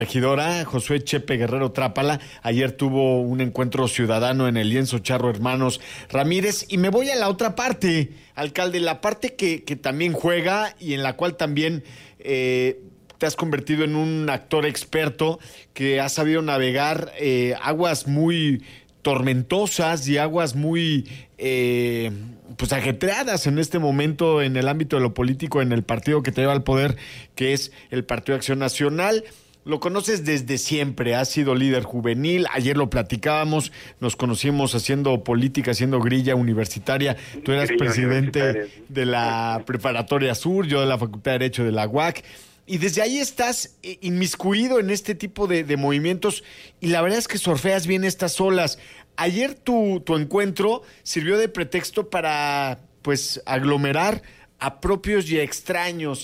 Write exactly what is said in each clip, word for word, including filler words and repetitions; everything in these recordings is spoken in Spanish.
Regidora Josué Chepe Guerrero Trápala ayer tuvo un encuentro ciudadano en el lienzo Charro Hermanos Ramírez, y me voy a la otra parte, alcalde, la parte que, que también juega y en la cual también eh, te has convertido en un actor experto que ha sabido navegar eh, aguas muy tormentosas y aguas muy eh, pues ajetreadas en este momento en el ámbito de lo político, en el partido que te lleva al poder, que es el Partido Acción Nacional. Lo conoces desde siempre, has sido líder juvenil, ayer lo platicábamos, nos conocimos haciendo política, haciendo grilla universitaria, tú eras grilla presidente de la Preparatoria Sur, yo de la Facultad de Derecho de la U A C, y desde ahí estás inmiscuido en este tipo de, de movimientos, y la verdad es que surfeas bien estas olas. Ayer tu, tu encuentro sirvió de pretexto para, pues, aglomerar a propios y a extraños,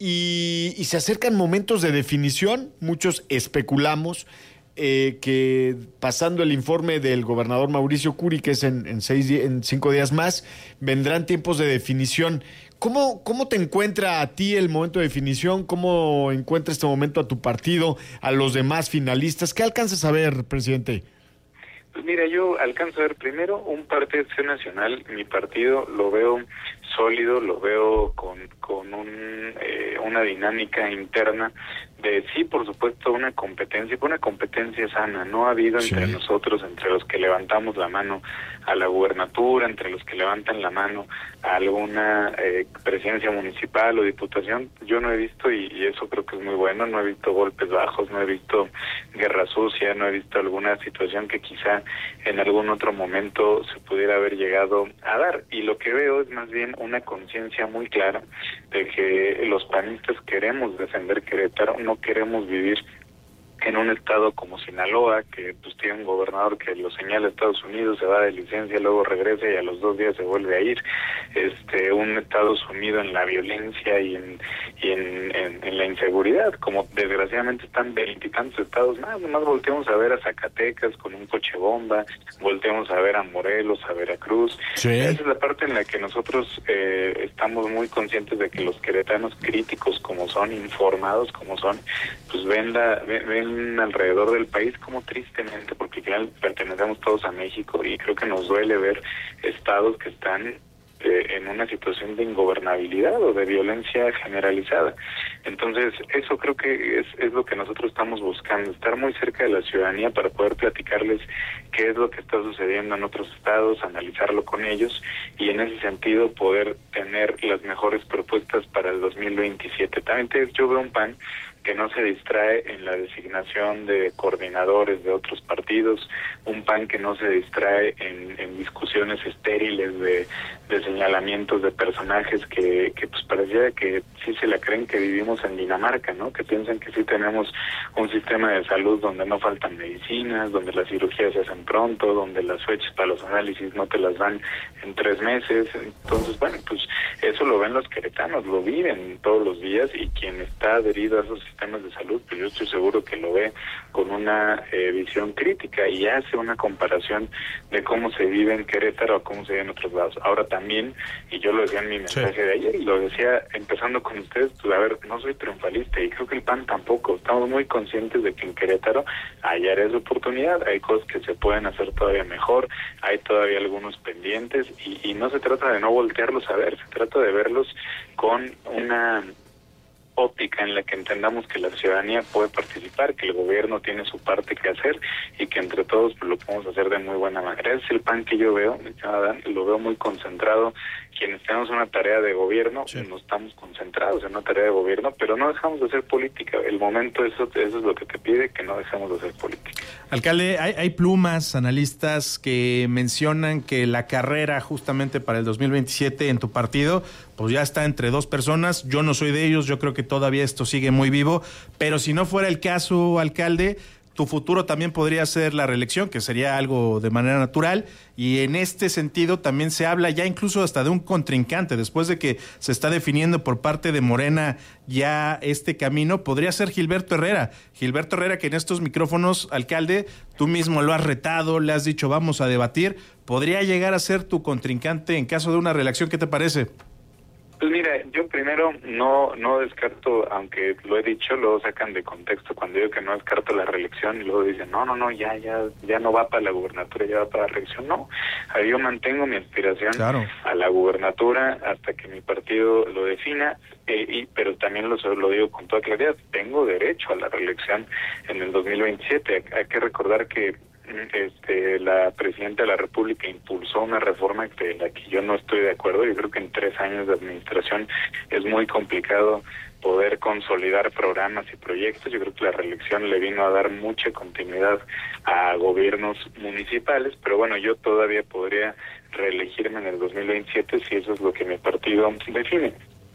Y, y se acercan momentos de definición. Muchos especulamos eh, que pasando el informe del gobernador Mauricio Curi, que es en, en, seis, en cinco días más, vendrán tiempos de definición. ¿Cómo, ¿Cómo te encuentra a ti el momento de definición? ¿Cómo encuentra este momento a tu partido, a los demás finalistas? ¿Qué alcanzas a ver, presidente? Pues mira, yo alcanzo a ver primero un Partido Acción Nacional, mi partido lo veo sólido, lo veo con con un eh, una dinámica interna de sí, por supuesto, una competencia, una competencia sana. No ha habido entre sí. nosotros, entre los que levantamos la mano a la gubernatura, entre los que levantan la mano a alguna eh, presidencia municipal o diputación, yo no he visto, y, y eso creo que es muy bueno, no he visto golpes bajos, no he visto guerra sucia, no he visto alguna situación que quizá en algún otro momento se pudiera haber llegado a dar. Y lo que veo es más bien una conciencia muy clara de que los panistas queremos defender Querétaro, no queremos vivir en un estado como Sinaloa, que pues tiene un gobernador que lo señala a Estados Unidos, se va de licencia, luego regresa y a los dos días se vuelve a ir. Este, un estado sumido en la violencia y en y en, en, en la inseguridad, como desgraciadamente están veintitantos estados más. Nomás volteamos a ver a Zacatecas con un coche bomba, volteamos a ver a Morelos, a Veracruz. Sí. Esa es la parte en la que nosotros eh, estamos muy conscientes de que los queretanos críticos como son, informados como son, pues ven la ven, ven alrededor del país como tristemente, porque al final pertenecemos todos a México y creo que nos duele ver estados que están eh, en una situación de ingobernabilidad o de violencia generalizada. Entonces, eso creo que es, es lo que nosotros estamos buscando, estar muy cerca de la ciudadanía para poder platicarles qué es lo que está sucediendo en otros estados, analizarlo con ellos y en ese sentido poder tener las mejores propuestas para el dos mil veintisiete. También te, yo veo un P A N que no se distrae en la designación de coordinadores de otros partidos, un P A N que no se distrae en, en discusiones estériles de, de señalamientos de personajes que, que pues parecía que sí se la creen que vivimos en Dinamarca, ¿no? Que piensan que sí tenemos un sistema de salud donde no faltan medicinas, donde las cirugías se hacen pronto, donde las fechas para los análisis no te las dan en tres meses. Entonces, bueno, pues eso lo ven los queretanos, lo viven todos los días, y quien está adherido a esos sistemas de salud, pues yo estoy seguro que lo ve con una eh, visión crítica y hace una comparación de cómo se vive en Querétaro a cómo se vive en otros lados. Ahora también, y yo lo decía en mi mensaje sí. de ayer, y lo decía empezando con ustedes, pues a ver, no soy triunfalista y creo que el P A N tampoco. Estamos muy conscientes de que en Querétaro hay áreas de oportunidad, hay cosas que se pueden hacer todavía mejor, hay todavía algunos pendientes y, y no se trata de no voltearlos a ver, se trata de verlos con una óptica en la que entendamos que la ciudadanía puede participar, que el gobierno tiene su parte que hacer y que entre todos pues, lo podemos hacer de muy buena manera. Ese es el P A N que yo veo, Adán, lo veo muy concentrado. Quienes tenemos una tarea de gobierno, sí. no estamos concentrados en una tarea de gobierno, pero no dejamos de hacer política. El momento, eso, eso es lo que te pide, que no dejemos de hacer política. Alcalde, hay, hay plumas, analistas que mencionan que la carrera justamente para el dos mil veintisiete en tu partido, pues ya está entre dos personas. Yo no soy de ellos, yo creo que todavía esto sigue muy vivo, pero si no fuera el caso, alcalde, tu futuro también podría ser la reelección, que sería algo de manera natural, y en este sentido también se habla ya incluso hasta de un contrincante, después de que se está definiendo por parte de Morena ya este camino, podría ser Gilberto Herrera. Gilberto Herrera, que en estos micrófonos, alcalde, tú mismo lo has retado, le has dicho vamos a debatir, podría llegar a ser tu contrincante en caso de una reelección. ¿Qué te parece? Pues mira, yo primero no no descarto, aunque lo he dicho, luego sacan de contexto cuando digo que no descarto la reelección y luego dicen, no, no, no, ya ya ya no va para la gubernatura, ya va para la reelección. No, yo mantengo mi aspiración claro. a la gubernatura hasta que mi partido lo defina, eh, y pero también lo, lo digo con toda claridad, tengo derecho a la reelección en el dos mil veintisiete. Hay que recordar que Este, la presidenta de la República impulsó una reforma de la que yo no estoy de acuerdo. Yo creo que en tres años de administración es muy complicado poder consolidar programas y proyectos. Yo creo que la reelección le vino a dar mucha continuidad a gobiernos municipales, pero bueno, yo todavía podría reelegirme en el dos mil veintisiete si eso es lo que mi partido define.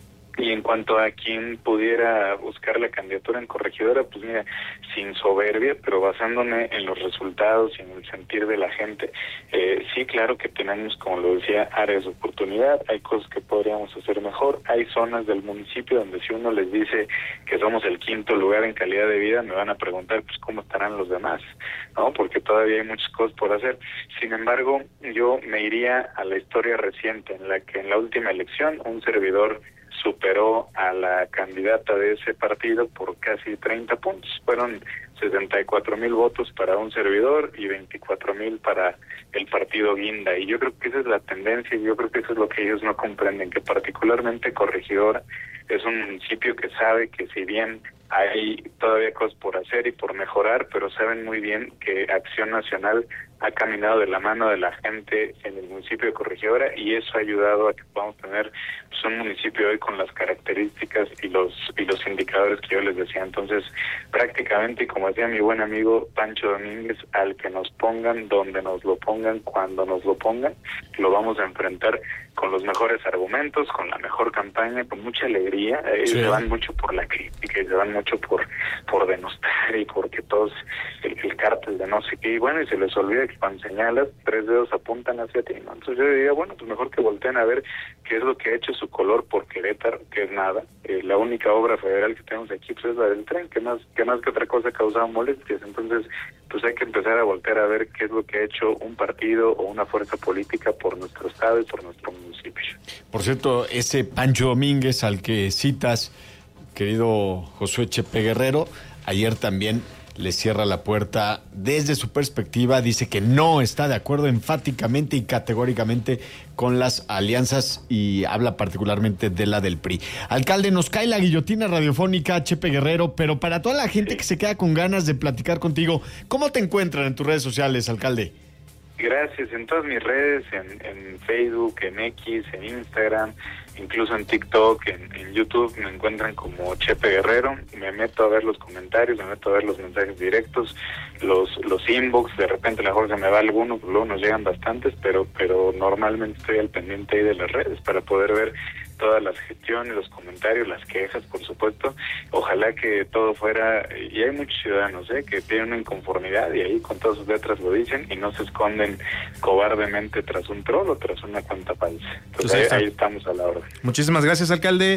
Y en cuanto a quién pudiera buscar la candidatura en corregidora, pues mira, sin soberbia, pero basándome en los resultados y en el sentir de la gente, eh, sí, claro que tenemos, como lo decía, áreas de oportunidad, hay cosas que podríamos hacer mejor, hay zonas del municipio donde si uno les dice que somos el quinto lugar en calidad de vida, me van a preguntar, pues, ¿cómo estarán los demás? ¿No? Porque todavía hay muchas cosas por hacer. Sin embargo, yo me iría a la historia reciente, en la que en la última elección un servidor superó a la candidata de ese partido por casi treinta puntos. Fueron sesenta y cuatro mil votos para un servidor y veinticuatro mil para el partido Guinda. Y yo creo que esa es la tendencia, y yo creo que eso es lo que ellos no comprenden, que particularmente Corregidora es un municipio que sabe que si bien hay todavía cosas por hacer y por mejorar, pero saben muy bien que Acción Nacional ha caminado de la mano de la gente en el municipio de Corregidora, y eso ha ayudado a que podamos tener pues, un municipio hoy con las características y los y los indicadores que yo les decía. Entonces, prácticamente, como decía mi buen amigo Pancho Domínguez, al que nos pongan, donde nos lo pongan, cuando nos lo pongan, lo vamos a enfrentar con los mejores argumentos, con la mejor campaña, con mucha alegría. Ellos sí. se van mucho por la crítica y se van mucho por por denostar y porque todos el, el cártel de no sé qué, y bueno, y se les olvida que cuando señalas, tres dedos apuntan hacia ti, ¿no? Entonces yo diría, bueno, pues mejor que volteen a ver qué es lo que ha hecho su color por Querétaro, que es nada. Eh, la única obra federal que tenemos aquí pues es la del tren, que más que más que otra cosa ha causado molestias. Entonces, pues hay que empezar a voltear a ver qué es lo que ha hecho un partido o una fuerza política por nuestro estado y por nuestro municipio. Por cierto, ese Pancho Domínguez al que citas, querido Josué Chepe Guerrero, ayer también le cierra la puerta desde su perspectiva, dice que no está de acuerdo enfáticamente y categóricamente con las alianzas y habla particularmente de la del P R I. Alcalde, nos cae la guillotina radiofónica, Chepe Guerrero, pero para toda la gente sí. que se queda con ganas de platicar contigo, ¿cómo te encuentran en tus redes sociales, alcalde? Gracias, en todas mis redes, en, en Facebook, en X, en Instagram, incluso en TikTok, en, en YouTube, me encuentran como Chepe Guerrero. Me meto a ver los comentarios, me meto a ver los mensajes directos, los los inbox, de repente a lo mejor se me va alguno, pues luego nos llegan bastantes, pero pero normalmente estoy al pendiente ahí de las redes para poder ver todas las gestiones, los comentarios, las quejas, por supuesto. Ojalá que todo fuera, y hay muchos ciudadanos ¿eh? que tienen una inconformidad y ahí con todas sus letras lo dicen y no se esconden cobardemente tras un troll o tras una cuenta falsa. Entonces ahí, ahí estamos a la orden. Muchísimas gracias, alcalde.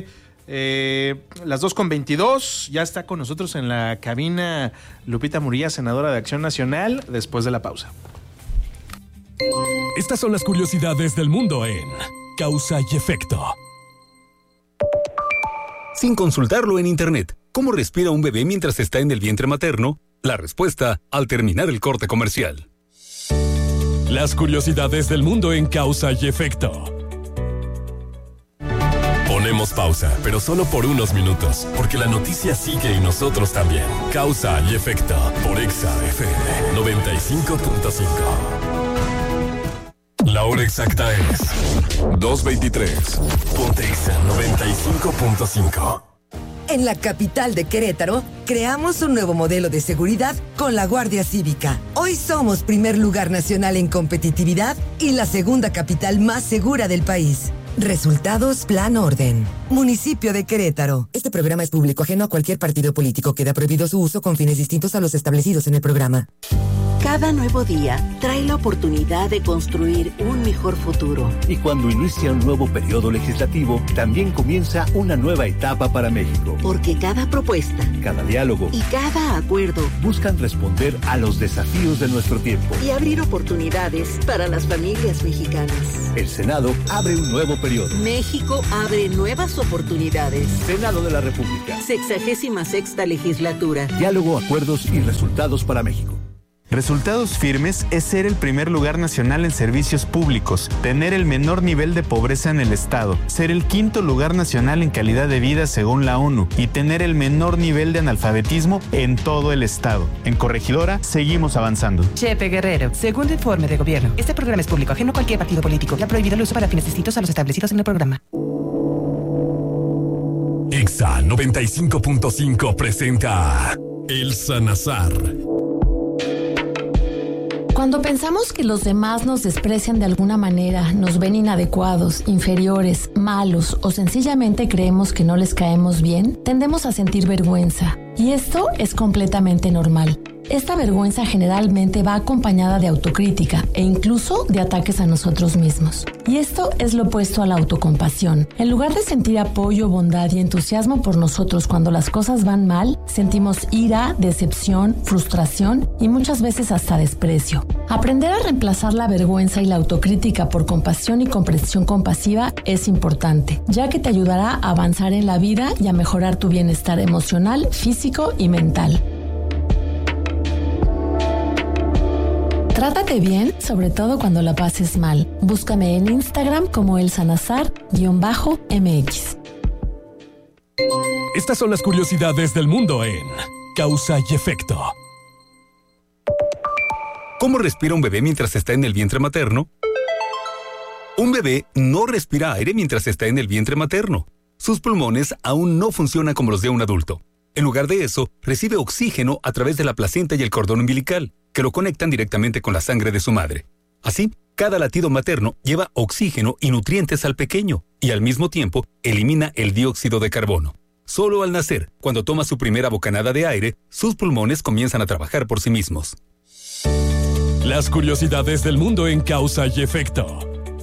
Eh, las dos con veintidós, ya está con nosotros en la cabina Lupita Murilla, senadora de Acción Nacional, después de la pausa. Estas son las curiosidades del mundo en Causa y Efecto. Sin consultarlo en internet, ¿cómo respira un bebé mientras está en el vientre materno? La respuesta al terminar el corte comercial. Las curiosidades del mundo en Causa y Efecto. Ponemos pausa, pero solo por unos minutos, porque la noticia sigue y nosotros también. Causa y Efecto, por Exa F M noventa y cinco punto cinco. La hora exacta es dos veintitrés. Ponte Exa noventa y cinco punto cinco. En la capital de Querétaro, creamos un nuevo modelo de seguridad con la Guardia Cívica. Hoy somos primer lugar nacional en competitividad y la segunda capital más segura del país. Resultados Plan Orden. Municipio de Querétaro. Este programa es público ajeno a cualquier partido político. Queda prohibido su uso con fines distintos a los establecidos en el programa. Cada nuevo día trae la oportunidad de construir un mejor futuro. Y cuando inicia un nuevo periodo legislativo, también comienza una nueva etapa para México. Porque cada propuesta, cada diálogo y cada acuerdo buscan responder a los desafíos de nuestro tiempo y abrir oportunidades para las familias mexicanas. El Senado abre un nuevo periodo. México abre nuevas oportunidades. Senado de la República. Sexagésima sexta legislatura. Diálogo, acuerdos y resultados para México. Resultados Firmes es ser el primer lugar nacional en servicios públicos, tener el menor nivel de pobreza en el estado, ser el quinto lugar nacional en calidad de vida según la ONU y tener el menor nivel de analfabetismo en todo el estado. En Corregidora seguimos avanzando. Chepe Guerrero, segundo informe de gobierno. Este programa es público, ajeno a cualquier partido político. Ya prohibido el uso para fines distintos a los establecidos en el programa. Exa noventa y cinco punto cinco presenta El Sanazar. Cuando pensamos que los demás nos desprecian de alguna manera, nos ven inadecuados, inferiores, malos o sencillamente creemos que no les caemos bien, tendemos a sentir vergüenza. Y esto es completamente normal. Esta vergüenza generalmente va acompañada de autocrítica e incluso de ataques a nosotros mismos. Y esto es lo opuesto a la autocompasión. En lugar de sentir apoyo, bondad y entusiasmo por nosotros cuando las cosas van mal, sentimos ira, decepción, frustración y muchas veces hasta desprecio. Aprender a reemplazar la vergüenza y la autocrítica por compasión y comprensión compasiva es importante, ya que te ayudará a avanzar en la vida y a mejorar tu bienestar emocional, físico y mental. Trátate bien, sobre todo cuando la pases mal. Búscame en Instagram como El Sanazar-M X. Estas son las curiosidades del mundo en Causa y Efecto. ¿Cómo respira un bebé mientras está en el vientre materno? Un bebé no respira aire mientras está en el vientre materno. Sus pulmones aún no funcionan como los de un adulto. En lugar de eso, recibe oxígeno a través de la placenta y el cordón umbilical, que lo conectan directamente con la sangre de su madre. Así, cada latido materno lleva oxígeno y nutrientes al pequeño, y al mismo tiempo elimina el dióxido de carbono. Solo al nacer, cuando toma su primera bocanada de aire, sus pulmones comienzan a trabajar por sí mismos. Las curiosidades del mundo en Causa y Efecto.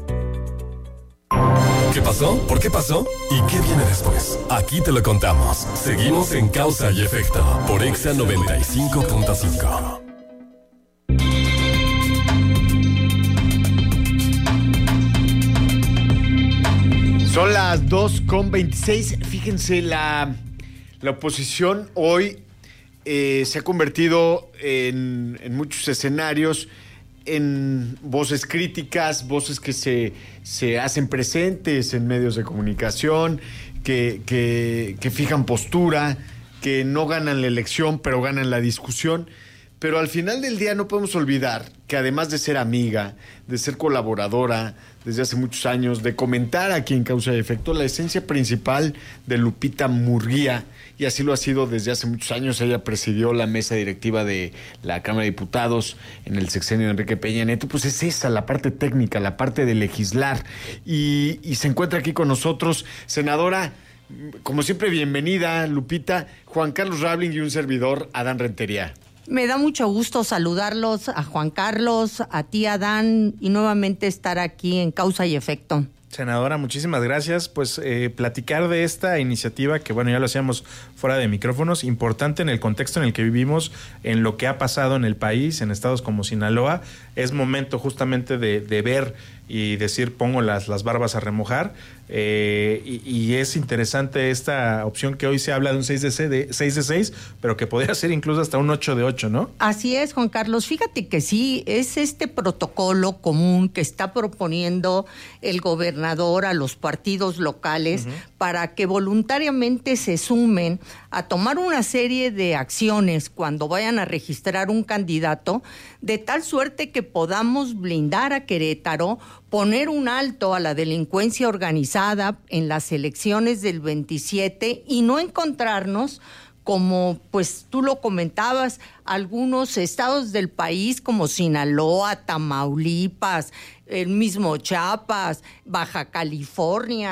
¿Qué pasó? ¿Por qué pasó? ¿Y qué viene después? Aquí te lo contamos. Seguimos en Causa y Efecto por Exa noventa y cinco punto cinco. Son las dos con veintiséis. Fíjense, la, la oposición hoy eh, se ha convertido en, en muchos escenarios en voces críticas, voces que se, se hacen presentes en medios de comunicación, que, que, que fijan postura, que no ganan la elección, pero ganan la discusión. Pero al final del día no podemos olvidar que además de ser amiga, de ser colaboradora desde hace muchos años, de comentar aquí en Causa y Efecto, la esencia principal de Lupita Murguía, y así lo ha sido desde hace muchos años. Ella presidió la mesa directiva de la Cámara de Diputados en el sexenio de Enrique Peña Nieto. Pues es esa, la parte técnica, la parte de legislar. Y, y se encuentra aquí con nosotros, senadora, como siempre, bienvenida, Lupita, Juan Carlos Rabling y un servidor, Adán Rentería. Me da mucho gusto saludarlos a Juan Carlos, a ti, Adán, y nuevamente estar aquí en Causa y Efecto. Senadora, muchísimas gracias. Pues eh, platicar de esta iniciativa que, bueno, ya lo hacíamos fuera de micrófonos, importante en el contexto en el que vivimos, en lo que ha pasado en el país, en estados como Sinaloa. Es momento justamente de, de ver y decir, pongo las, las barbas a remojar. Eh, y, y es interesante esta opción que hoy se habla de un seis de seis, pero que podría ser incluso hasta un ocho de ocho, ¿no? Así es, Juan Carlos. Fíjate que sí, es este protocolo común que está proponiendo el gobernador a los partidos locales, uh-huh, para que voluntariamente se sumen a tomar una serie de acciones cuando vayan a registrar un candidato, de tal suerte que podamos blindar a Querétaro, poner un alto a la delincuencia organizada en las elecciones del veintisiete y no encontrarnos, como pues tú lo comentabas, algunos estados del país como Sinaloa, Tamaulipas, el mismo Chiapas, Baja California,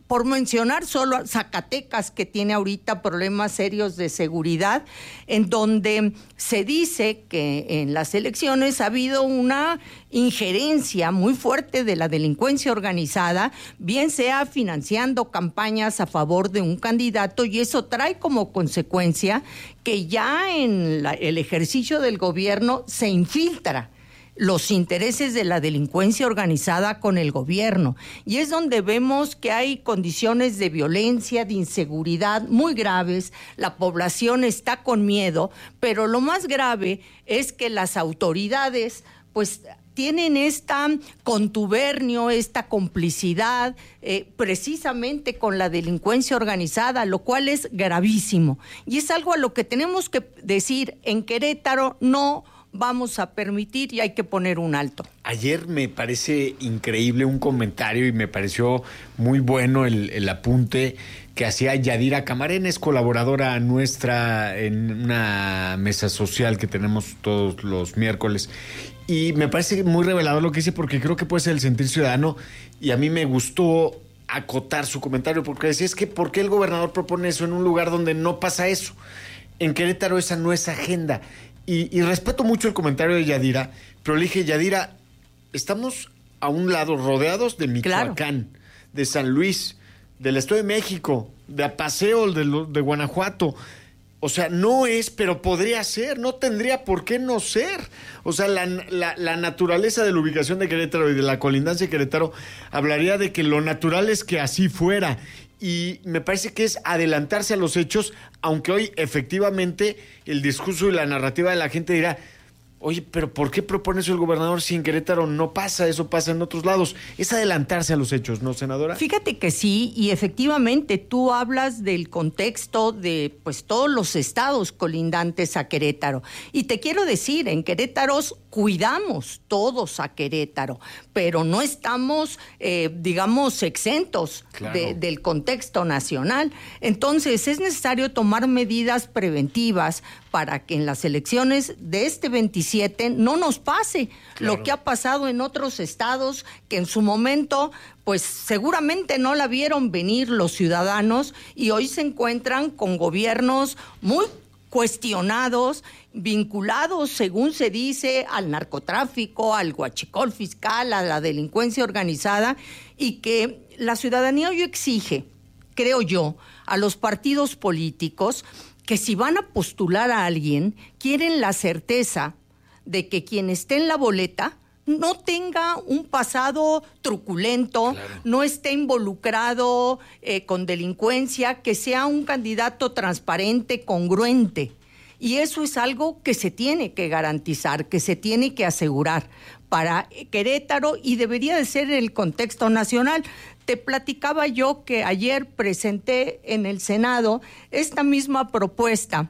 por mencionar solo Zacatecas, que tiene ahorita problemas serios de seguridad, en donde se dice que en las elecciones ha habido una injerencia muy fuerte de la delincuencia organizada, bien sea financiando campañas a favor de un candidato, y eso trae como consecuencia que ya en la, el ejercicio del gobierno se infiltra los intereses de la delincuencia organizada con el gobierno. Y es donde vemos que hay condiciones de violencia, de inseguridad muy graves, la población está con miedo, pero lo más grave es que las autoridades, pues, tienen esta contubernio, esta complicidad eh, precisamente con la delincuencia organizada, lo cual es gravísimo. Y es algo a lo que tenemos que decir: en Querétaro no vamos a permitir y hay que poner un alto. Ayer me parece increíble un comentario y me pareció muy bueno el, el apunte que hacía Yadira Camarena, colaboradora nuestra en una mesa social que tenemos todos los miércoles. Y me parece muy revelador lo que dice, porque creo que puede ser el sentir ciudadano, y a mí me gustó acotar su comentario, porque decía, es que ¿por qué el gobernador propone eso en un lugar donde no pasa eso? En Querétaro esa no es agenda. Y, y respeto mucho el comentario de Yadira, pero le dije, Yadira, estamos a un lado rodeados de Michoacán, claro, de San Luis, del Estado de México, de Apaseo, de, de Guanajuato. O sea, no es, pero podría ser, no tendría por qué no ser. O sea, la, la, la naturaleza de la ubicación de Querétaro y de la colindancia de Querétaro hablaría de que lo natural es que así fuera. Y me parece que es adelantarse a los hechos, aunque hoy efectivamente el discurso y la narrativa de la gente dirá, oye, pero ¿por qué propone eso el gobernador si en Querétaro no pasa? Eso pasa en otros lados. Es adelantarse a los hechos, ¿no, senadora? Fíjate que sí, y efectivamente tú hablas del contexto de pues todos los estados colindantes a Querétaro. Y te quiero decir, en Querétaro cuidamos todos a Querétaro, pero no estamos, eh, digamos, exentos claro. de, del contexto nacional. Entonces es necesario tomar medidas preventivas para que en las elecciones de este veintisiete no nos pase claro. lo que ha pasado en otros estados que en su momento pues seguramente no la vieron venir los ciudadanos y hoy se encuentran con gobiernos muy cuestionados, vinculados, según se dice, al narcotráfico, al huachicol fiscal, a la delincuencia organizada, y que la ciudadanía hoy exige, creo yo, a los partidos políticos que si van a postular a alguien, quieren la certeza de que quien esté en la boleta no tenga un pasado truculento, claro. no esté involucrado eh, con delincuencia, que sea un candidato transparente, congruente. Y eso es algo que se tiene que garantizar, que se tiene que asegurar para Querétaro y debería de ser en el contexto nacional. Te platicaba yo que ayer presenté en el Senado esta misma propuesta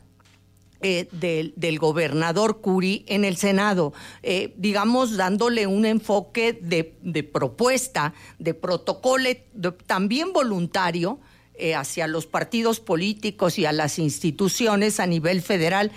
Eh, del, del gobernador Curi en el Senado, eh, digamos, dándole un enfoque de, de propuesta, de protocolo, de, también voluntario, eh, hacia los partidos políticos y a las instituciones a nivel federal.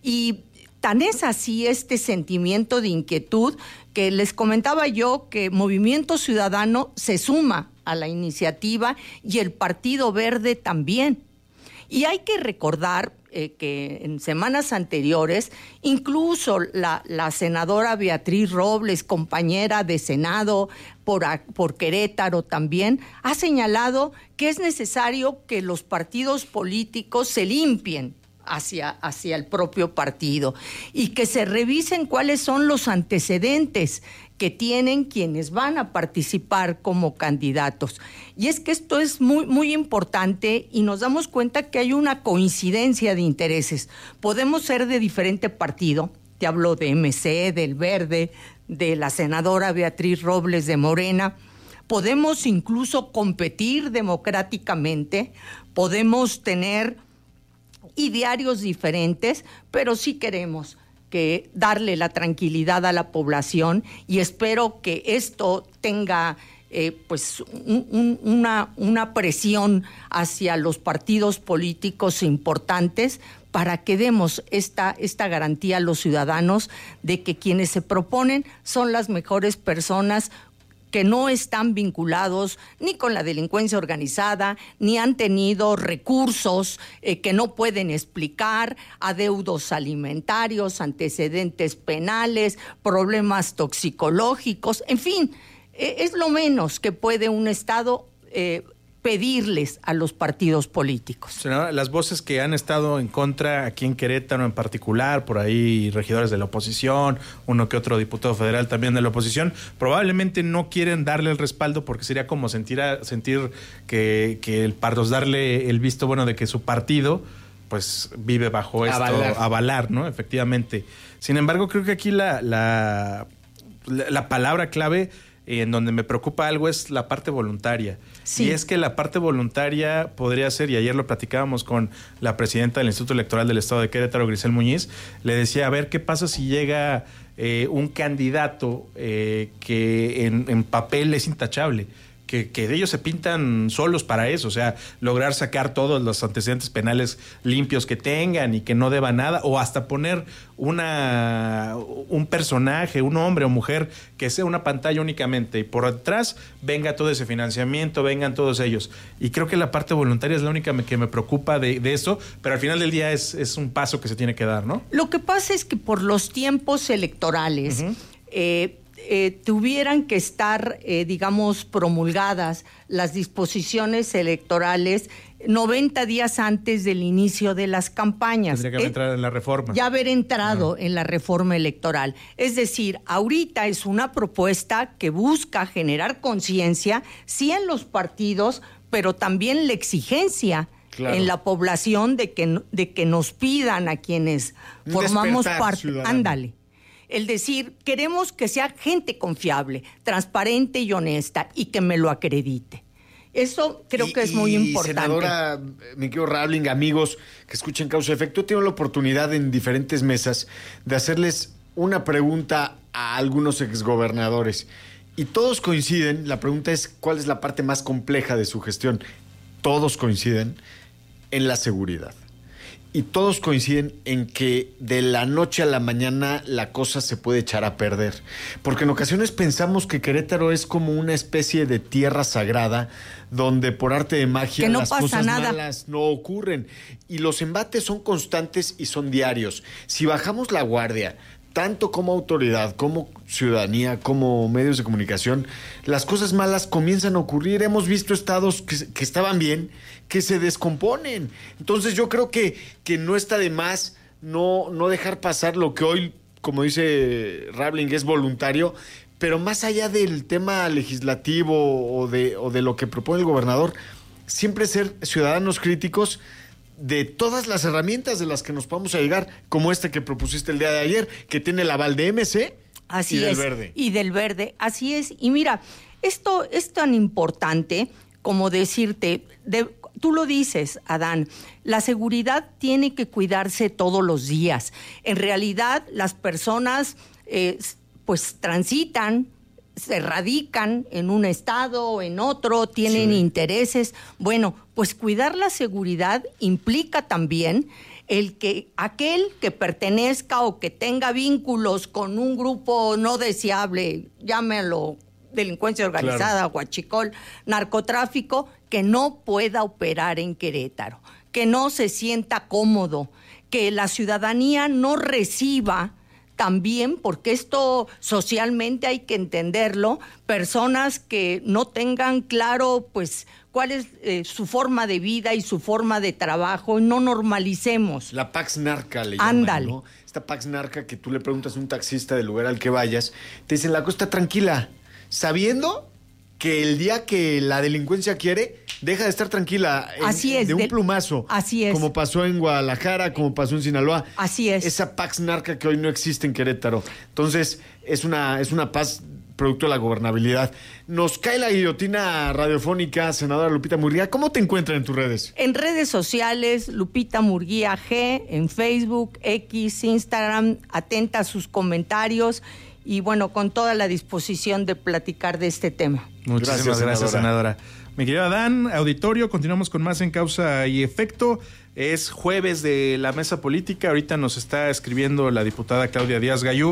Y tan es así este sentimiento de inquietud que les comentaba yo que Movimiento Ciudadano se suma a la iniciativa y el Partido Verde también. Y hay que recordar eh, que en semanas anteriores, incluso la, la senadora Beatriz Robles, compañera de Senado por, por Querétaro también, ha señalado que es necesario que los partidos políticos se limpien hacia, hacia el propio partido y que se revisen cuáles son los antecedentes que tienen quienes van a participar como candidatos. Y es que esto es muy, muy importante y nos damos cuenta que hay una coincidencia de intereses. Podemos ser de diferente partido, te hablo de M C, del Verde, de la senadora Beatriz Robles de Morena, podemos incluso competir democráticamente, podemos tener idearios diferentes, pero sí queremos que darle la tranquilidad a la población y espero que esto tenga eh, pues un, un, una, una presión hacia los partidos políticos importantes para que demos esta, esta garantía a los ciudadanos de que quienes se proponen son las mejores personas que no están vinculados ni con la delincuencia organizada, ni han tenido recursos eh, que no pueden explicar, adeudos alimentarios, antecedentes penales, problemas toxicológicos, en fin, eh, es lo menos que puede un Estado eh, pedirles a los partidos políticos. Senadora, las voces que han estado en contra aquí en Querétaro en particular, por ahí regidores de la oposición, uno que otro diputado federal también de la oposición, probablemente no quieren darle el respaldo porque sería como sentir a, sentir que, que el pardos darle el visto bueno de que su partido pues vive bajo esto, avalar, avalar ¿no? Efectivamente. Sin embargo, creo que aquí la, la, la, la palabra clave en donde me preocupa algo es la parte voluntaria. Sí. Y es que la parte voluntaria podría ser, y ayer lo platicábamos con la presidenta del Instituto Electoral del Estado de Querétaro, Grisel Muñiz, le decía, a ver, ¿qué pasa si llega eh, un candidato eh, que en, en papel es intachable? Que, que ellos se pintan solos para eso, o sea, lograr sacar todos los antecedentes penales limpios que tengan y que no deban nada, o hasta poner una un personaje, un hombre o mujer que sea una pantalla únicamente y por detrás venga todo ese financiamiento, vengan todos ellos. Y creo que la parte voluntaria es la única que me preocupa de, de eso, pero al final del día es, es un paso que se tiene que dar, ¿no? Lo que pasa es que por los tiempos electorales, uh-huh. eh, Eh, tuvieran que estar, eh, digamos, promulgadas las disposiciones electorales noventa días antes del inicio de las campañas. Tendría que haber eh, entrado en la reforma. Ya haber entrado ah. en la reforma electoral. Es decir, ahorita es una propuesta que busca generar conciencia, sí en los partidos, pero también la exigencia claro. en la población de que, de que nos pidan a quienes Un formamos parte. Ándale. El decir, queremos que sea gente confiable, transparente y honesta y que me lo acredite. Eso creo y, que es muy importante. Senadora, mi querido Rabling, amigos que escuchen Causa y Efecto, he tenido la oportunidad en diferentes mesas de hacerles una pregunta a algunos exgobernadores. Y todos coinciden, la pregunta es, ¿cuál es la parte más compleja de su gestión? Todos coinciden en la seguridad. Y todos coinciden en que de la noche a la mañana la cosa se puede echar a perder. Porque en ocasiones pensamos que Querétaro es como una especie de tierra sagrada donde por arte de magia no las pasa cosas nada. malas no ocurren. Y los embates son constantes y son diarios. Si bajamos la guardia, tanto como autoridad, como ciudadanía, como medios de comunicación, las cosas malas comienzan a ocurrir. Hemos visto estados que, que estaban bien, que se descomponen. Entonces yo creo que, que no está de más no, no dejar pasar lo que hoy, como dice Rabling, es voluntario, pero más allá del tema legislativo o de, o de lo que propone el gobernador, siempre ser ciudadanos críticos de todas las herramientas de las que nos podamos llegar, como esta que propusiste el día de ayer, que tiene el aval de M C Así y del es, Verde. Y del Verde, así es. Y mira, esto es tan importante como decirte, de, tú lo dices, Adán, la seguridad tiene que cuidarse todos los días. En realidad, las personas eh, pues transitan, se radican en un estado o en otro, tienen sí. intereses. Bueno, pues cuidar la seguridad implica también el que aquel que pertenezca o que tenga vínculos con un grupo no deseable, llámelo delincuencia organizada, claro. huachicol, narcotráfico, que no pueda operar en Querétaro, que no se sienta cómodo, que la ciudadanía no reciba también, porque esto socialmente hay que entenderlo, personas que no tengan claro pues cuál es eh, su forma de vida y su forma de trabajo, y no normalicemos. La Pax Narca le llaman, Ándale. ¿no? Esta Pax Narca que tú le preguntas a un taxista del lugar al que vayas, te dicen la cosa está tranquila, sabiendo que el día que la delincuencia quiere, deja de estar tranquila en, así es, de un de, plumazo. Así es. Como pasó en Guadalajara, como pasó en Sinaloa. Así es. Esa Pax Narca que hoy no existe en Querétaro. Entonces, es una, es una paz producto de la gobernabilidad. Nos cae la guillotina radiofónica, senadora Lupita Murguía. ¿Cómo te encuentran en tus redes? En redes sociales, Lupita Murguía G, en Facebook, X, Instagram, atenta a sus comentarios y bueno, con toda la disposición de platicar de este tema. Muchísimas gracias, gracias senadora. senadora. Mi querido Adán, auditorio, continuamos con más en Causa y Efecto. Es jueves de la mesa política. Ahorita nos está escribiendo la diputada Claudia Díaz Gayú,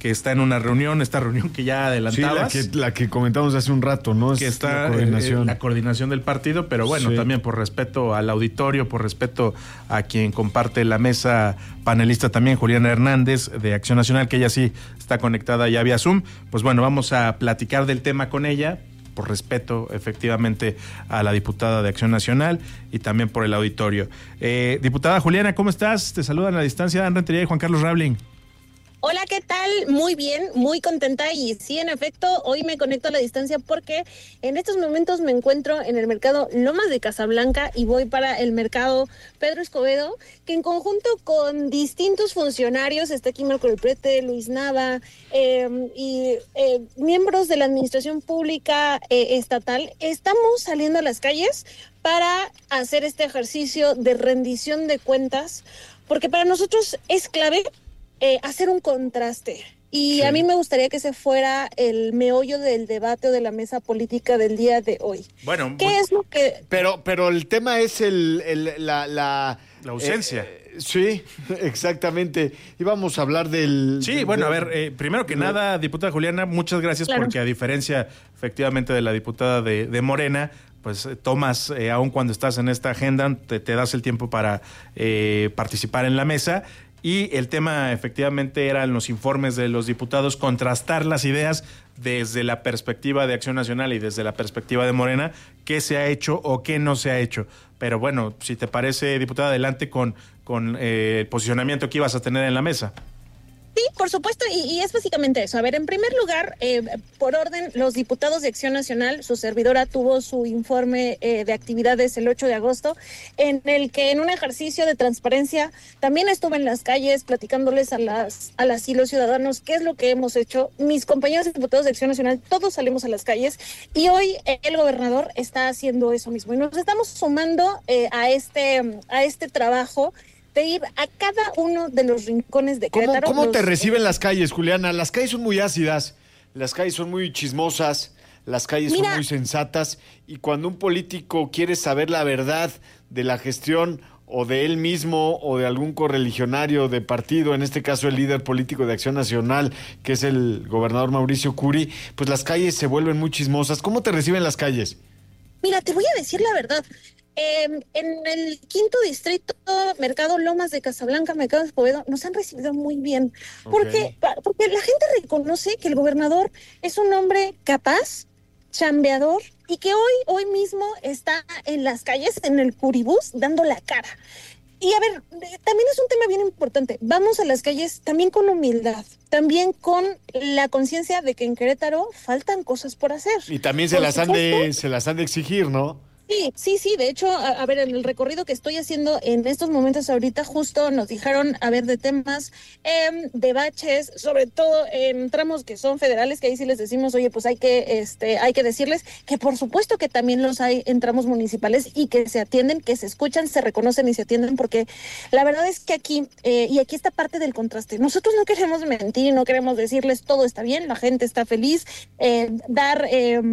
que está en una reunión, esta reunión que ya adelantabas. Sí, la que, la que comentamos hace un rato, ¿no? Que es está la coordinación. Eh, la coordinación del partido, pero bueno, sí. También por respeto al auditorio, por respeto a quien comparte la mesa panelista también, Juliana Hernández, de Acción Nacional, que ella sí está conectada ya vía Zoom. Pues bueno, vamos a platicar del tema con ella, por respeto efectivamente a la diputada de Acción Nacional y también por el auditorio. Eh, diputada Juliana, ¿cómo estás? Te saludan a la distancia Dan Rentería y Juan Carlos Rablin. Hola, ¿qué tal? Muy bien, muy contenta y sí, en efecto, hoy me conecto a la distancia porque en estos momentos me encuentro en el mercado Lomas de Casablanca y voy para el mercado Pedro Escobedo, que en conjunto con distintos funcionarios, está aquí Marco del Prete, Luis Nava eh, y eh, miembros de la administración pública eh, estatal, estamos saliendo a las calles para hacer este ejercicio de rendición de cuentas, porque para nosotros es clave Eh, hacer un contraste. Y sí. A mí me gustaría que ese fuera el meollo del debate o de la mesa política del día de hoy. Bueno, ¿qué bueno, es lo que...? Pero, pero el tema es el, el la, la... La ausencia. Eh, sí, exactamente. Íbamos a hablar del... Sí, del, bueno, a ver, eh, primero que nada, diputada Juliana, muchas gracias claro. porque a diferencia efectivamente de la diputada de, de Morena, pues tomas, eh, aun cuando estás en esta agenda, te, te das el tiempo para eh, participar en la mesa. Y el tema efectivamente eran los informes de los diputados, contrastar las ideas desde la perspectiva de Acción Nacional y desde la perspectiva de Morena, qué se ha hecho o qué no se ha hecho. Pero bueno, si te parece, diputada, adelante con, con eh, el posicionamiento que ibas a tener en la mesa. Sí, por supuesto, y, y es básicamente eso. A ver, en primer lugar, eh, por orden, los diputados de Acción Nacional, su servidora tuvo su informe eh, de actividades el ocho de agosto, en el que en un ejercicio de transparencia también estuve en las calles platicándoles a las, a las y los ciudadanos qué es lo que hemos hecho. Mis compañeros diputados de Acción Nacional, todos salimos a las calles, y hoy eh, el gobernador está haciendo eso mismo. Y nos estamos sumando eh, a este, a este trabajo de ir a cada uno de los rincones de Querétaro. ¿Cómo, cómo los... te reciben las calles, Juliana? Las calles son muy ácidas, las calles son muy chismosas, las calles Mira, son muy sensatas, y cuando un político quiere saber la verdad de la gestión o de él mismo o de algún correligionario de partido, en este caso el líder político de Acción Nacional, que es el gobernador Mauricio Curi, pues las calles se vuelven muy chismosas. ¿Cómo te reciben las calles? Mira, te voy a decir la verdad. Eh, en el quinto distrito, Mercado Lomas de Casablanca, Mercado Escobedo, nos han recibido muy bien, porque, okay. porque la gente reconoce que el gobernador es un hombre capaz, chambeador, y que hoy, hoy mismo está en las calles, en el Curibús, dando la cara. Y a ver, también es un tema bien importante. Vamos a las calles también con humildad, también con la conciencia de que en Querétaro faltan cosas por hacer. Y también se las han de, se las han de exigir, ¿no? Sí, sí, sí, de hecho, a, a ver, en el recorrido que estoy haciendo en estos momentos ahorita, justo nos dijeron, a ver, de temas, eh, de baches, sobre todo en tramos que son federales, que ahí sí les decimos, oye, pues hay que, este, hay que decirles que por supuesto que también los hay en tramos municipales y que se atienden, que se escuchan, se reconocen y se atienden, porque la verdad es que aquí, eh, y aquí está parte del contraste, nosotros no queremos mentir, no queremos decirles todo está bien, la gente está feliz, eh, dar... Eh,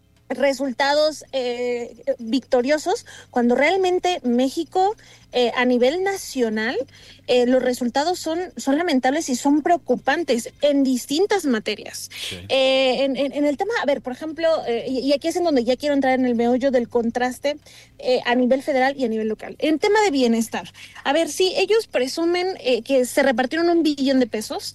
resultados eh, victoriosos, cuando realmente México eh, a nivel nacional eh, los resultados son, son lamentables y son preocupantes en distintas materias. Sí. Eh, en, en, en el tema, a ver, por ejemplo, eh, y, y aquí es en donde ya quiero entrar en el meollo del contraste eh, a nivel federal y a nivel local. En tema de bienestar, a ver, sí, ellos presumen eh, que se repartieron un billón de pesos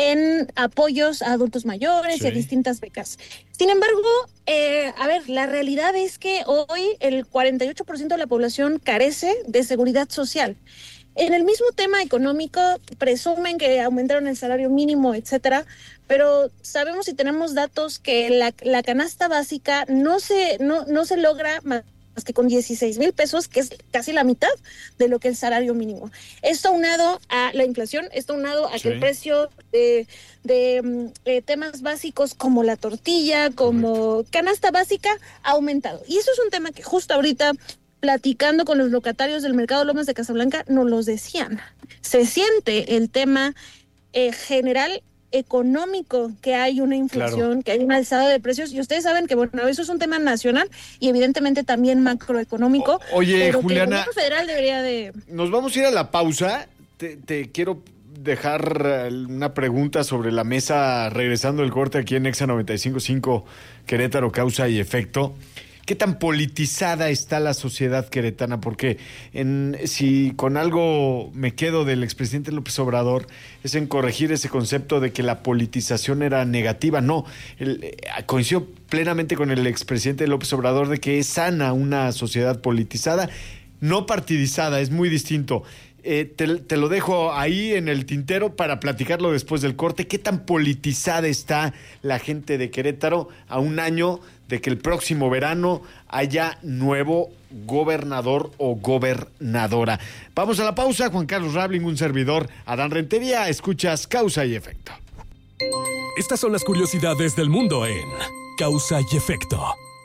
en apoyos a adultos mayores, sí, y a distintas becas. Sin embargo, eh, a ver, la realidad es que hoy el cuarenta y ocho por ciento de la población carece de seguridad social. En el mismo tema económico, presumen que aumentaron el salario mínimo, etcétera, pero sabemos y tenemos datos que la, la canasta básica no se, no, no se logra más que con dieciséis mil pesos, que es casi la mitad de lo que es el salario mínimo. Esto aunado a la inflación, esto aunado a sí, que el precio de, de, de temas básicos como la tortilla, como canasta básica, ha aumentado. Y eso es un tema que justo ahorita, platicando con los locatarios del Mercado Lomas de Casablanca, nos los decían. Se siente el tema eh, general económico, que hay una inflación, claro, que hay una alzada de precios, y ustedes saben que, bueno, eso es un tema nacional y evidentemente también macroeconómico. O, oye, pero Juliana, que el gobierno federal debería de... Nos vamos a ir a la pausa. Te, te quiero dejar una pregunta sobre la mesa regresando el corte aquí en Exa noventa y cinco punto cinco Querétaro, causa y efecto. ¿Qué tan politizada está la sociedad queretana? Porque en, si con algo me quedo del expresidente López Obrador es en corregir ese concepto de que la politización era negativa. No, el, coincido plenamente con el expresidente López Obrador de que es sana una sociedad politizada, no partidizada, es muy distinto. Eh, te, te lo dejo ahí en el tintero para platicarlo después del corte. ¿Qué tan politizada está la gente de Querétaro a un año de que el próximo verano haya nuevo gobernador o gobernadora? Vamos a la pausa. Juan Carlos Rabling, un servidor, Adán Rentería. Escuchas Causa y Efecto. Estas son las curiosidades del mundo en Causa y Efecto.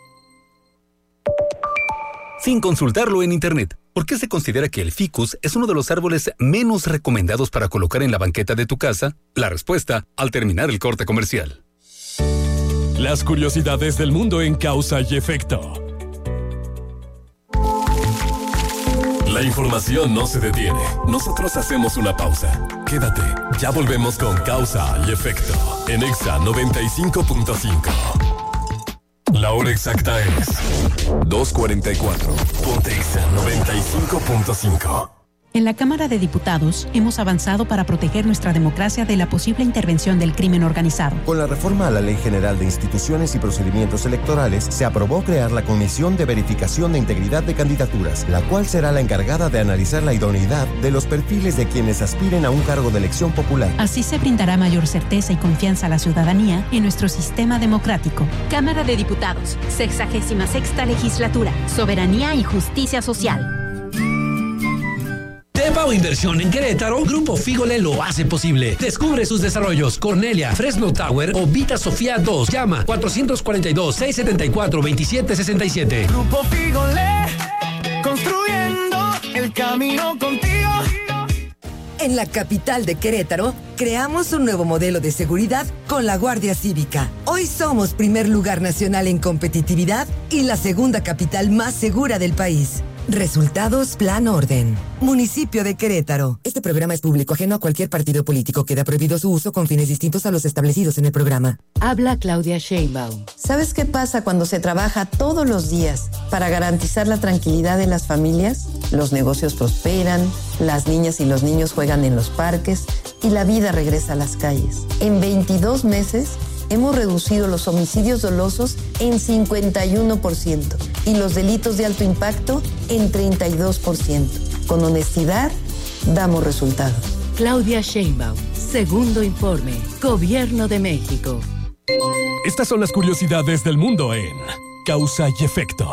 Sin consultarlo en internet, ¿por qué se considera que el ficus es uno de los árboles menos recomendados para colocar en la banqueta de tu casa? La respuesta al terminar el corte comercial. Las curiosidades del mundo en Causa y Efecto. La información no se detiene. Nosotros hacemos una pausa. Quédate, ya volvemos con Causa y Efecto en Exa noventa y cinco punto cinco. La hora exacta es dos cuarenta y cuatro. Ponte Exa noventa y cinco punto cinco. En la Cámara de Diputados hemos avanzado para proteger nuestra democracia de la posible intervención del crimen organizado. Con la reforma a la Ley General de Instituciones y Procedimientos Electorales, se aprobó crear la Comisión de Verificación de Integridad de Candidaturas, la cual será la encargada de analizar la idoneidad de los perfiles de quienes aspiren a un cargo de elección popular. Así se brindará mayor certeza y confianza a la ciudadanía en nuestro sistema democrático. Cámara de Diputados, sexagésima sexta legislatura, soberanía y justicia social. Tepa o Inversión en Querétaro, Grupo Fígole lo hace posible. Descubre sus desarrollos: Cornelia, Fresno Tower o Vita Sofía dos. Llama cuatro cuatro dos, seis siete cuatro, dos siete seis siete. Grupo Fígole, construyendo el camino contigo. En la capital de Querétaro, creamos un nuevo modelo de seguridad con la Guardia Cívica. Hoy somos primer lugar nacional en competitividad y la segunda capital más segura del país. Resultados Plan Orden. Municipio de Querétaro. Este programa es público, ajeno a cualquier partido político. Queda prohibido su uso con fines distintos a los establecidos en el programa. Habla Claudia Sheinbaum. ¿Sabes qué pasa cuando se trabaja todos los días para garantizar la tranquilidad de las familias? Los negocios prosperan, las niñas y los niños juegan en los parques y la vida regresa a las calles. En veintidós meses hemos reducido los homicidios dolosos en cincuenta y uno por ciento y los delitos de alto impacto en treinta y dos por ciento. Con honestidad, damos resultados. Claudia Sheinbaum, segundo informe, Gobierno de México. Estas son las curiosidades del mundo en Causa y Efecto.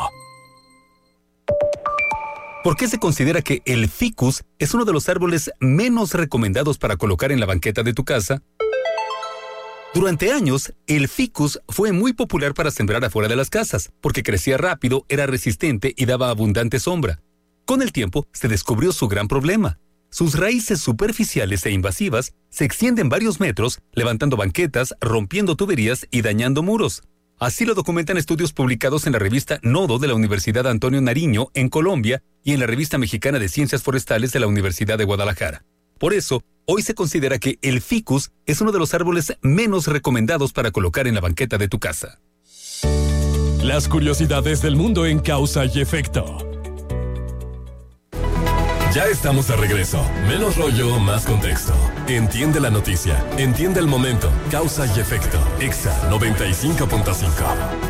¿Por qué se considera que el ficus es uno de los árboles menos recomendados para colocar en la banqueta de tu casa? Durante años, el ficus fue muy popular para sembrar afuera de las casas, porque crecía rápido, era resistente y daba abundante sombra. Con el tiempo, se descubrió su gran problema. Sus raíces superficiales e invasivas se extienden varios metros, levantando banquetas, rompiendo tuberías y dañando muros. Así lo documentan estudios publicados en la revista Nodo de la Universidad Antonio Nariño, en Colombia, y en la revista mexicana de Ciencias Forestales de la Universidad de Guadalajara. Por eso, hoy se considera que el ficus es uno de los árboles menos recomendados para colocar en la banqueta de tu casa. Las curiosidades del mundo en Causa y Efecto. Ya estamos de regreso. Menos rollo, más contexto. Entiende la noticia, entiende el momento. Causa y Efecto. Exa noventa y cinco punto cinco.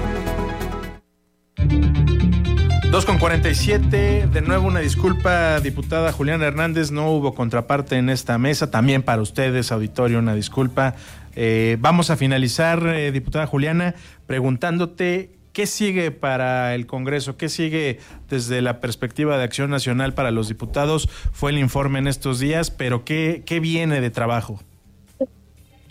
dos con cuarenta y siete, de nuevo una disculpa, diputada Juliana Hernández, no hubo contraparte en esta mesa, también para ustedes, auditorio, una disculpa. Eh, vamos a finalizar, eh, diputada Juliana, preguntándote qué sigue para el Congreso, qué sigue desde la perspectiva de Acción Nacional para los diputados. Fue el informe en estos días, pero qué, qué viene de trabajo.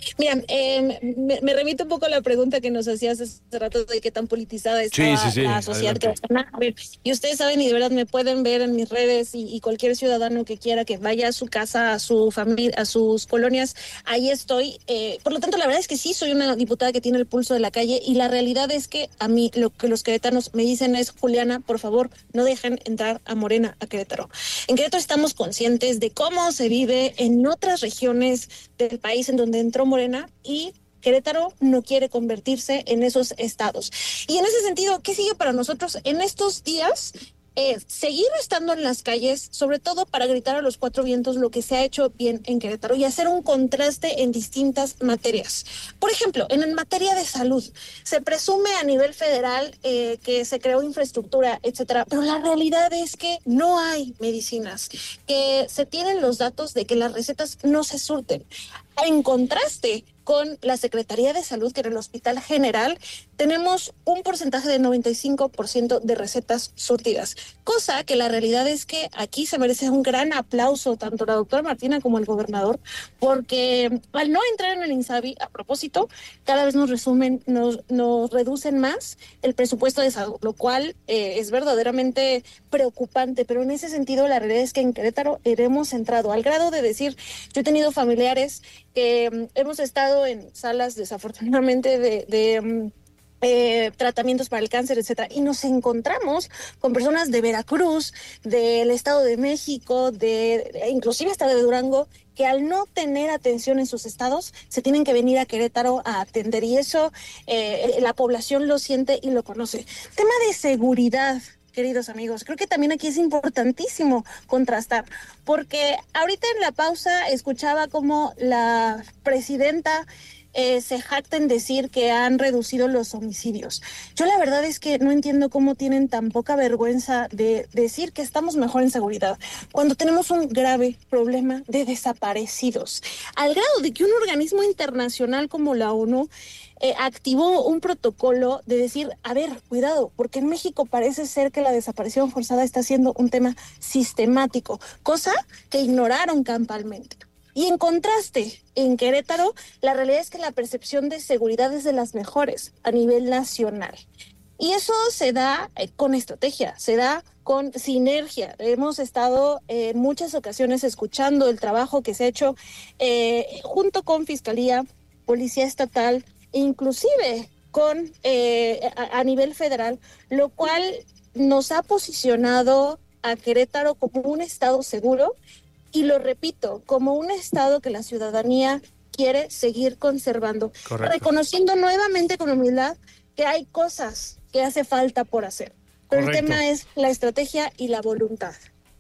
Mira, eh, me, me remito un poco a la pregunta que nos hacías hace rato de qué tan politizada estaba sí, sí, sí. la sociedad. A ver, y ustedes saben, y de verdad me pueden ver en mis redes, y, y cualquier ciudadano que quiera que vaya a su casa, a su familia, a sus colonias, ahí estoy. Eh, por lo tanto, la verdad es que sí, soy una diputada que tiene el pulso de la calle, y la realidad es que a mí lo que los queretanos me dicen es: Juliana, por favor, no dejen entrar a Morena a Querétaro. En Querétaro estamos conscientes de cómo se vive en otras regiones del país en donde entró Morena, y Querétaro no quiere convertirse en esos estados. Y en ese sentido, ¿qué sigue para nosotros en estos días? Eh, seguir estando en las calles, sobre todo para gritar a los cuatro vientos lo que se ha hecho bien en Querétaro y hacer un contraste en distintas materias. Por ejemplo, en, en materia de salud, se presume a nivel federal eh, que se creó infraestructura, etcétera, pero la realidad es que no hay medicinas, que se tienen los datos de que las recetas no se surten. En contraste con la Secretaría de Salud, que en el Hospital General tenemos un porcentaje de noventa y cinco por ciento de recetas surtidas, cosa que la realidad es que aquí se merece un gran aplauso tanto la doctora Martina como el gobernador, porque al no entrar en el INSABI, a propósito, cada vez nos resumen, nos, nos reducen más el presupuesto de salud, lo cual eh, es verdaderamente preocupante, pero en ese sentido la realidad es que en Querétaro hemos entrado al grado de decir, yo he tenido familiares que um, hemos estado en salas desafortunadamente de, de um, eh, tratamientos para el cáncer, etcétera, y nos encontramos con personas de Veracruz, del Estado de México, de, de inclusive hasta de Durango, que al no tener atención en sus estados se tienen que venir a Querétaro a atender, y eso eh, la población lo siente y lo conoce. Tema de seguridad, queridos amigos, creo que también aquí es importantísimo contrastar, porque ahorita en la pausa escuchaba como la presidenta eh, se jacta en decir que han reducido los homicidios. Yo la verdad es que no entiendo cómo tienen tan poca vergüenza de decir que estamos mejor en seguridad, cuando tenemos un grave problema de desaparecidos, al grado de que un organismo internacional como la ONU Eh, activó un protocolo de decir, a ver, cuidado, porque en México parece ser que la desaparición forzada está siendo un tema sistemático, cosa que ignoraron campalmente. Y en contraste, en Querétaro, la realidad es que la percepción de seguridad es de las mejores a nivel nacional. Y eso se da eh, con estrategia, se da con sinergia. Hemos estado eh, en muchas ocasiones escuchando el trabajo que se ha hecho eh, junto con Fiscalía, Policía Estatal, inclusive con eh, a, a nivel federal, lo cual nos ha posicionado a Querétaro como un estado seguro, y lo repito, como un estado que la ciudadanía quiere seguir conservando. Correcto. Reconociendo nuevamente con humildad que hay cosas que hace falta por hacer. Pero Correcto. El tema es la estrategia y la voluntad.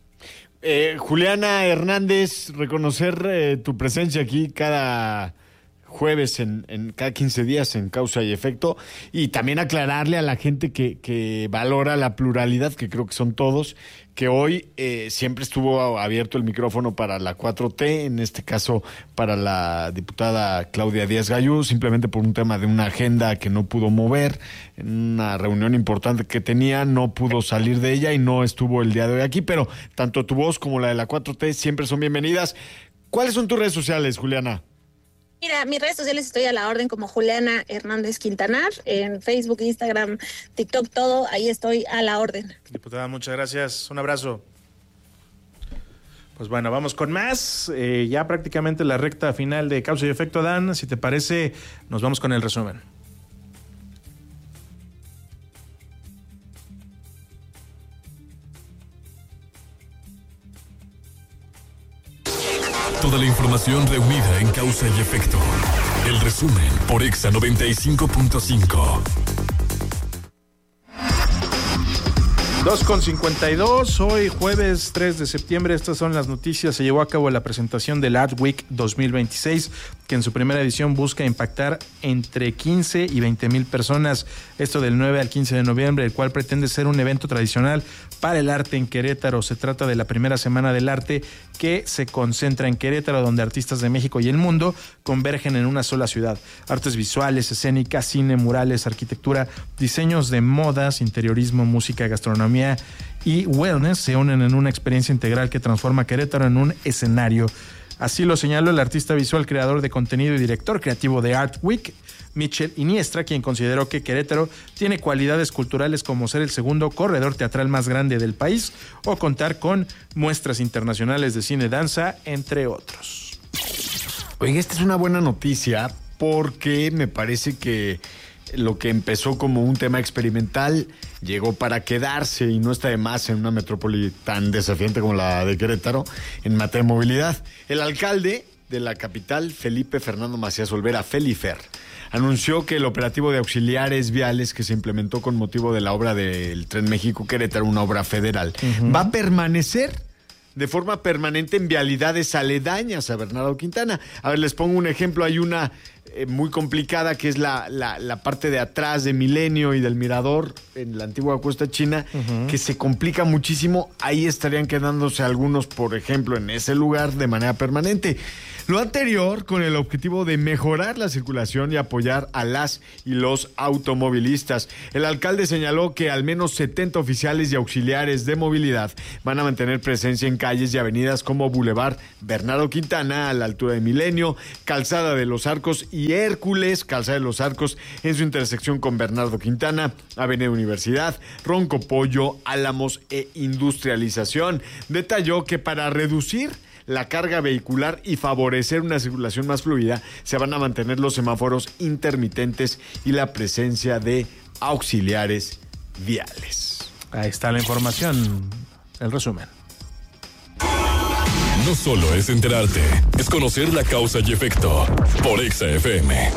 Eh, Juliana Hernández, reconocer eh, tu presencia aquí cada jueves en, en cada quince días en Causa y Efecto, y también aclararle a la gente que, que valora la pluralidad, que creo que son todos, que hoy eh, siempre estuvo abierto el micrófono para la cuatro T, en este caso para la diputada Claudia Díaz Gayú, simplemente por un tema de una agenda que no pudo mover, en una reunión importante que tenía, no pudo salir de ella y no estuvo el día de hoy aquí, pero tanto tu voz como la de la cuatro T siempre son bienvenidas. ¿Cuáles son tus redes sociales, Juliana? Mira, mis redes sociales estoy a la orden como Juliana Hernández Quintanar, en Facebook, Instagram, TikTok, todo, ahí estoy a la orden. Diputada, muchas gracias, un abrazo. Pues bueno, vamos con más, eh, ya prácticamente la recta final de Causa y Efecto, Dan, si te parece, nos vamos con el resumen. Toda la información reunida en Causa y Efecto. El resumen por Exa noventa y cinco punto cinco. dos con cincuenta y dos, hoy jueves tres de septiembre, estas son las noticias. Se llevó a cabo la presentación del Art Week dos mil veintiséis, que en su primera edición busca impactar entre quince y veinte mil personas, esto del nueve al quince de noviembre, el cual pretende ser un evento tradicional para el arte en Querétaro. Se trata de la primera semana del arte que se concentra en Querétaro, donde artistas de México y el mundo convergen en una sola ciudad. Artes visuales, escénicas, cine, murales, arquitectura, diseños de modas, interiorismo, música, gastronomía y wellness se unen en una experiencia integral que transforma Querétaro en un escenario Así lo señaló el artista visual, creador de contenido y director creativo de Art Week, Michel Iniestra, quien consideró que Querétaro tiene cualidades culturales como ser el segundo corredor teatral más grande del país o contar con muestras internacionales de cine, danza, entre otros. Oye, esta es una buena noticia porque me parece que lo que empezó como un tema experimental llegó para quedarse y no está de más en una metrópoli tan desafiante como la de Querétaro en materia de movilidad. El alcalde de la capital, Felipe Fernando Macías Olvera, Felifer, anunció que el operativo de auxiliares viales que se implementó con motivo de la obra del Tren México-Querétaro, una obra federal, uh-huh. va a permanecer de forma permanente en vialidades aledañas a Bernardo Quintana. A ver, les pongo un ejemplo. Hay una eh, muy complicada que es la, la, la parte de atrás de Milenio y del Mirador en la antigua Costa China, uh-huh. que se complica muchísimo. Ahí estarían quedándose algunos, por ejemplo, en ese lugar de manera permanente. Lo anterior con el objetivo de mejorar la circulación y apoyar a las y los automovilistas. El alcalde señaló que al menos setenta oficiales y auxiliares de movilidad van a mantener presencia en calles y avenidas como Boulevard Bernardo Quintana a la altura de Milenio, Calzada de los Arcos y Hércules, Calzada de los Arcos en su intersección con Bernardo Quintana, Avenida Universidad, Roncopollo, Álamos e Industrialización. Detalló que para reducir la carga vehicular y favorecer una circulación más fluida, se van a mantener los semáforos intermitentes y la presencia de auxiliares viales. Ahí está la información, el resumen. No solo es enterarte, es conocer la causa y efecto. Por Exa F M.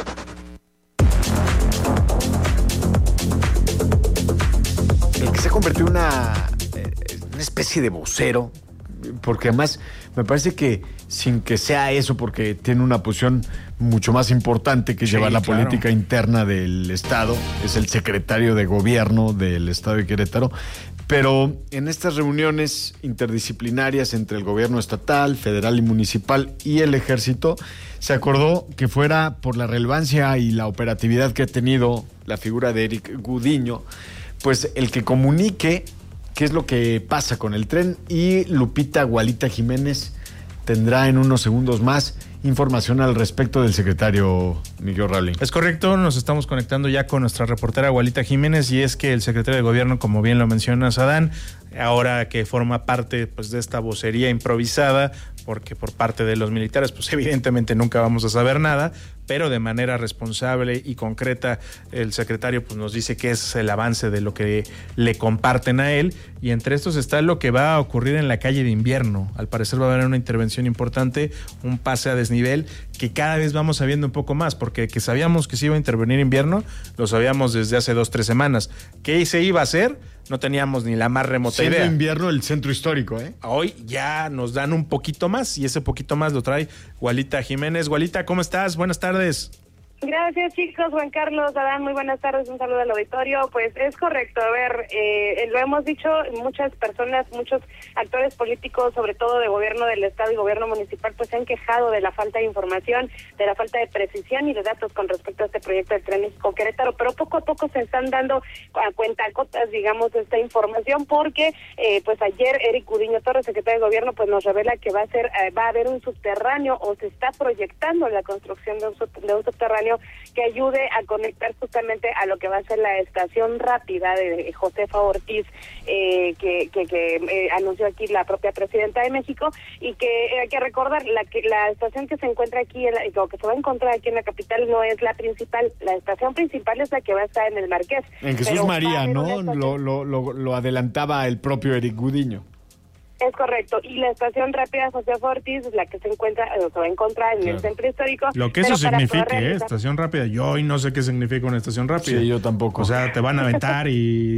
El que se ha convertido en una, una especie de vocero, porque además me parece que sin que sea eso, porque tiene una posición mucho más importante que sí, llevar la claro. política interna del Estado, es el secretario de gobierno del Estado de Querétaro, pero en estas reuniones interdisciplinarias entre el gobierno estatal, federal y municipal y el ejército, se acordó que fuera por la relevancia y la operatividad que ha tenido la figura de Eric Gudiño, pues el que comunique qué es lo que pasa con el tren, y Lupita Gualita Jiménez tendrá en unos segundos más información al respecto del secretario Miguel Raulín. Es correcto, nos estamos conectando ya con nuestra reportera Gualita Jiménez, y es que el secretario de gobierno, como bien lo mencionas, Adán, ahora que forma parte pues de esta vocería improvisada, porque por parte de los militares pues evidentemente nunca vamos a saber nada, pero de manera responsable y concreta el secretario pues nos dice que es el avance de lo que le comparten a él, y entre estos está lo que va a ocurrir en la calle de Invierno. Al parecer va a haber una intervención importante, un pase a desnivel que cada vez vamos sabiendo un poco más, porque que sabíamos que se iba a intervenir Invierno, lo sabíamos desde hace dos, tres semanas. ¿Qué se iba a hacer? No teníamos ni la más remota Siendo idea. Invierno el centro histórico, ¿eh? Hoy ya nos dan un poquito más, y ese poquito más lo trae Gualita Jiménez. Gualita, ¿cómo estás? Buenas tardes. Gracias, chicos. Juan Carlos, Adán, muy buenas tardes. Un saludo al auditorio. Pues es correcto. A ver, eh, lo hemos dicho, muchas personas, muchos actores políticos, sobre todo de gobierno del Estado y gobierno municipal, pues se han quejado de la falta de información, de la falta de precisión y de datos con respecto a este proyecto del Tren México-Querétaro, pero poco a poco se están dando a cuentagotas, digamos, esta información, porque eh, pues ayer Eric Gudiño Torres, secretario de gobierno, pues nos revela que va a ser, eh, va a haber un subterráneo, o se está proyectando la construcción de un, sub, de un subterráneo que ayude a conectar justamente a lo que va a ser la estación rápida de Josefa Ortiz, eh, que, que, que eh, anunció aquí la propia presidenta de México, y que eh, hay que recordar, la que la estación que se encuentra aquí, en la, o que se va a encontrar aquí en la capital, no es la principal. La estación principal es la que va a estar en el Marqués. En Jesús María, ¿no? Lo, lo, lo, lo adelantaba el propio Eric Gudiño. Es correcto, y la estación rápida José Ortiz es la que se encuentra, o se va a encontrar en claro. el centro histórico. Lo que eso signifique, realizar... ¿eh? Estación rápida, yo hoy no sé qué significa una estación rápida. Sí, yo tampoco. O sea, te van a aventar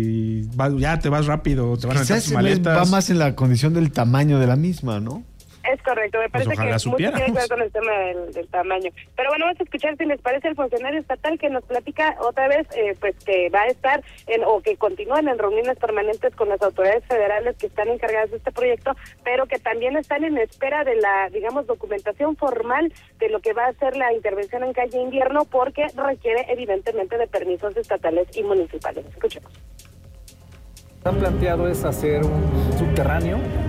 y va, ya te vas rápido, te van Quizás a aventar tus maletas. Va más en la condición del tamaño de la misma, ¿no? Es correcto, me parece pues que mucho tiene que ver con el tema del, del tamaño. Pero bueno, vamos a escuchar si les parece el funcionario estatal que nos platica otra vez, eh, pues que va a estar en, o que continúan en reuniones permanentes con las autoridades federales que están encargadas de este proyecto, pero que también están en espera de la, digamos, documentación formal de lo que va a ser la intervención en calle Invierno, porque requiere evidentemente de permisos estatales y municipales. Escuchemos. Han planteado es hacer un subterráneo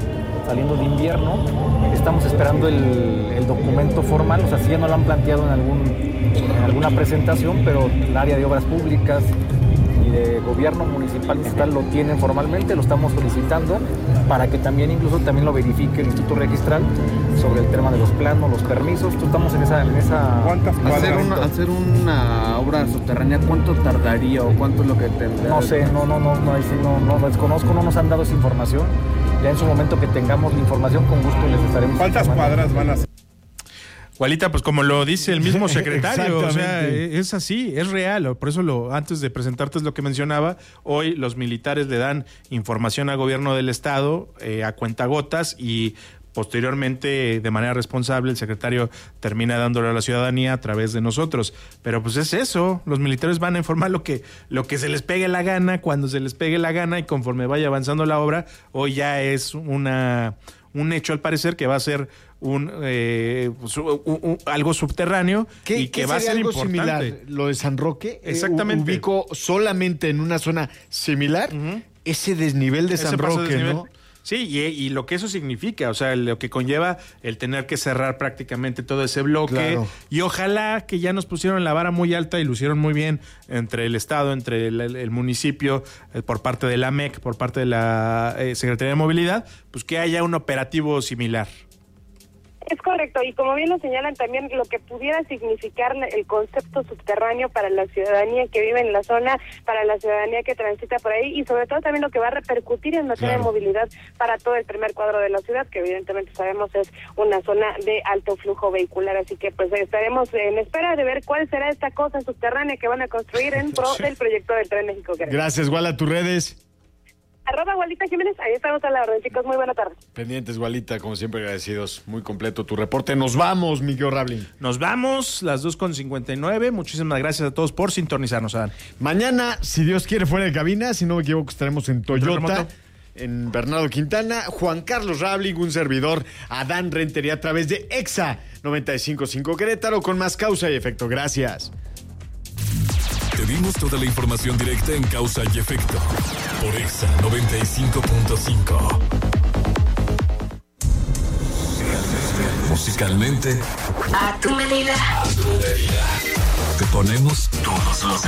saliendo de invierno. Estamos esperando el, el documento formal, o sea, si ya no lo han planteado en, algún, en alguna presentación, pero el área de obras públicas y de gobierno municipal y estatal lo tienen formalmente, lo estamos solicitando para que también incluso también lo verifique el Instituto Registral sobre el tema de los planos, los permisos. Entonces, estamos en esa... En esa ¿Cuántas hacer una, hacer una obra subterránea, ¿cuánto tardaría o cuánto es lo que tendría? No sé, no, no, no, no, no, no, no desconozco, no nos han dado esa información. Ya en su momento que tengamos la información, con gusto les estaremos... ¿Cuántas informando. Cuadras van a ser? Gualita, pues como lo dice el mismo secretario, o sea, es así, es real. Por eso lo antes de presentarte es lo que mencionaba. Hoy los militares le dan información al gobierno del estado eh, a cuentagotas y posteriormente, de manera responsable, el secretario termina dándolo a la ciudadanía a través de nosotros. Pero pues es eso, los militares van a informar lo que, lo que se les pegue la gana, cuando se les pegue la gana y conforme vaya avanzando la obra. Hoy ya es una un hecho al parecer que va a ser un, eh, un, un algo subterráneo y que va a ser algo importante. Similar, lo de San Roque, exactamente, eh, ubicó solamente en una zona similar uh-huh. ese desnivel de San Roque, desnivel. ¿no? Sí, y, y lo que eso significa, o sea, lo que conlleva el tener que cerrar prácticamente todo ese bloque. Claro. Y ojalá que ya nos pusieron la vara muy alta y lo hicieron muy bien entre el Estado, entre el, el, el municipio, eh, por parte de la M E C, por parte de la eh, Secretaría de Movilidad, pues que haya un operativo similar. Es correcto, y como bien lo señalan también, lo que pudiera significar el concepto subterráneo para la ciudadanía que vive en la zona, para la ciudadanía que transita por ahí, y sobre todo también lo que va a repercutir en materia claro. de movilidad para todo el primer cuadro de la ciudad, que evidentemente sabemos es una zona de alto flujo vehicular, así que pues estaremos en espera de ver cuál será esta cosa subterránea que van a construir en pro del proyecto del Tren México. Gracias, Guala, tus redes. Arroba Gualita Jiménez, ahí estamos a la orden, chicos, muy buena tarde. Pendientes, Gualita, como siempre agradecidos, muy completo tu reporte. Nos vamos, Miguel Rablin. Nos vamos, las dos con cincuenta y nueve, muchísimas gracias a todos por sintonizarnos, Adán. Mañana, si Dios quiere, fuera de cabina, si no me equivoco, estaremos en Toyota, en Bernardo Quintana, Juan Carlos Rablin, un servidor, Adán Rentería, a través de Exa noventa y cinco punto cinco Querétaro, con más causa y efecto. Gracias. Te dimos toda la información directa en Causa y Efecto por Exa noventa y cinco punto cinco. Musicalmente, a tu medida. a tu medida. Te ponemos todos los